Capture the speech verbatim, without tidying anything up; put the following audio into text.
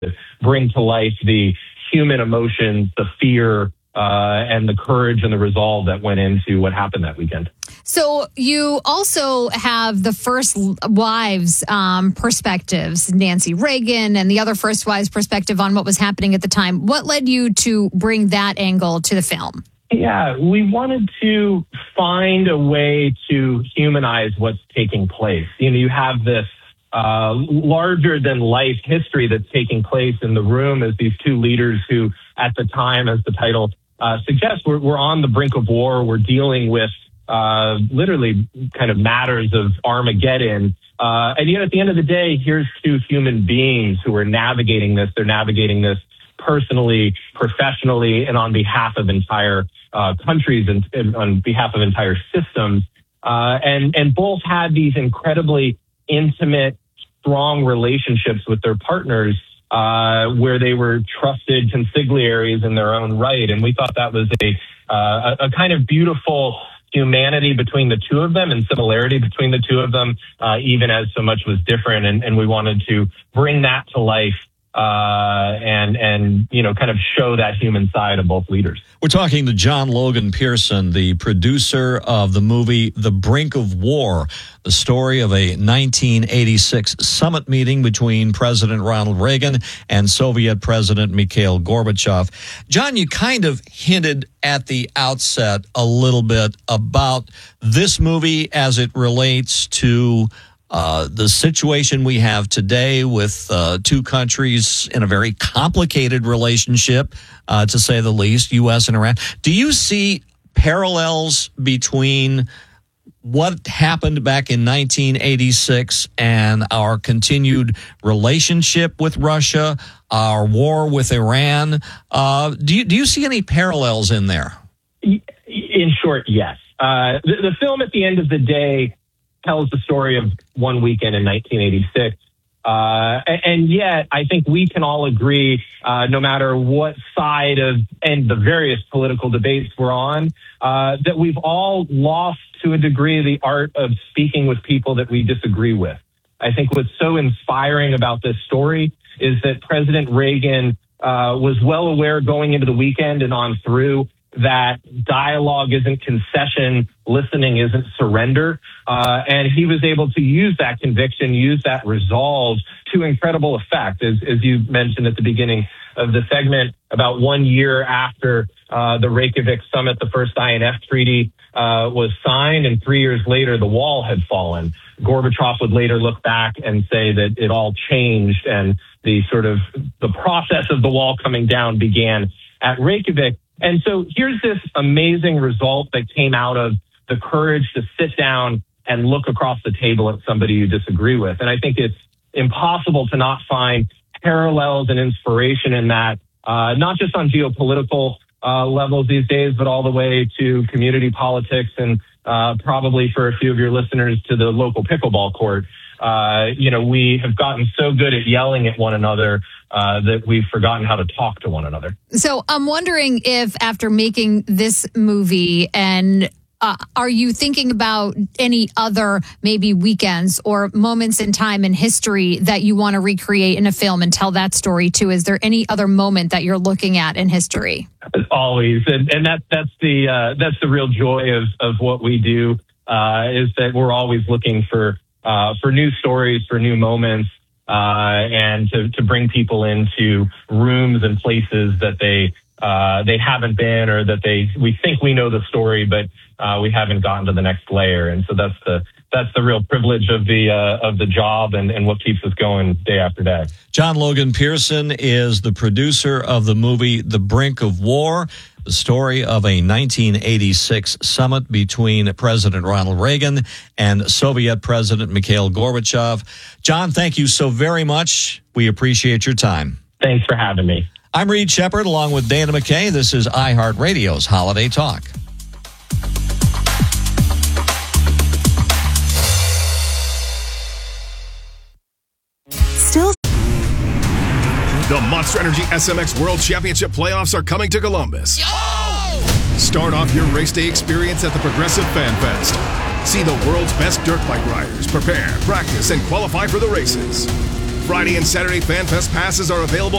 bring to life the human emotions, the fear, uh, and the courage and the resolve that went into what happened that weekend. So you also have the first wives' um, perspectives, Nancy Reagan and the other first wives' perspective on what was happening at the time. What led you to bring that angle to the film? Yeah, we wanted to find a way to humanize what's taking place. You know, you have this uh, larger than life history that's taking place in the room as these two leaders who, at the time, as the title uh, suggests, we're, we're on the brink of war. We're dealing with uh, literally kind of matters of Armageddon. Uh, and yet at the end of the day, here's two human beings who are navigating this. They're navigating this personally, professionally, and on behalf of entire uh, countries and, and on behalf of entire systems. Uh, and, and both had these incredibly intimate, strong relationships with their partners uh, where they were trusted consigliaries in their own right. And we thought that was a, uh, a, a kind of beautiful humanity between the two of them and similarity between the two of them, uh, even as so much was different. And, and we wanted to bring that to life uh, and, and, you know, kind of show that human side of both leaders. We're talking to John Logan Pearson, the producer of the movie The Brink of War, the story of a nineteen eighty-six summit meeting between President Ronald Reagan and Soviet President Mikhail Gorbachev. John, you kind of hinted at the outset a little bit about this movie as it relates to Uh, the situation we have today with uh, two countries in a very complicated relationship, uh, to say the least, U S and Iran. Do you see parallels between what happened back in nineteen eighty-six and our continued relationship with Russia, our war with Iran? Uh, do you, do you see any parallels in there? In short, yes. Uh, the, the film at the end of the day tells the story of one weekend in nineteen eighty-six. Uh, and, and yet, I think we can all agree, uh, no matter what side of and the various political debates we're on, uh, that we've all lost to a degree the art of speaking with people that we disagree with. I think what's so inspiring about this story is that President Reagan uh, was well aware going into the weekend and on through that dialogue isn't concession, listening isn't surrender. Uh, and he was able to use that conviction, use that resolve to incredible effect. As, as you mentioned at the beginning of the segment, about one year after uh, the Reykjavik summit, the first I N F treaty uh, was signed, and three years later, the wall had fallen. Gorbachev would later look back and say that it all changed, and the sort of the process of the wall coming down began at Reykjavik. And so here's this amazing result that came out of the courage to sit down and look across the table at somebody you disagree with. And I think it's impossible to not find parallels and inspiration in that, uh, not just on geopolitical uh, levels these days, but all the way to community politics and uh, probably for a few of your listeners to the local pickleball court. Uh, you know, we have gotten so good at yelling at one another uh, that we've forgotten how to talk to one another. So I'm wondering if after making this movie, and uh, are you thinking about any other maybe weekends or moments in time in history that you want to recreate in a film and tell that story too? Is there any other moment that you're looking at in history? Always. And, and that, that's the uh, that's the real joy of, of what we do, uh, is that we're always looking for Uh, for new stories, for new moments, uh, and to, to bring people into rooms and places that they uh, they haven't been, or that they we think we know the story, but uh, we haven't gotten to the next layer. And so that's the that's the real privilege of the uh, of the job, and, and what keeps us going day after day. John Logan Pearson is the producer of the movie The Brink of War, the story of a nineteen eighty-six summit between President Ronald Reagan and Soviet President Mikhail Gorbachev. John, thank you so very much. We appreciate your time. Thanks for having me. I'm Reed Shepard along with Dana McKay. This is iHeartRadio's Holiday Talk. Still. The Monster Energy S M X World Championship playoffs are coming to Columbus. Yo! Start off your race day experience at the Progressive Fan Fest. See the world's best dirt bike riders prepare, practice, and qualify for the races. Friday and Saturday Fan Fest passes are available